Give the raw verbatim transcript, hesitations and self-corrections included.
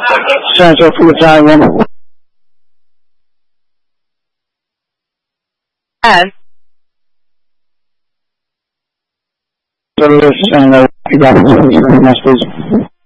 算作负债人。 And solution of the message.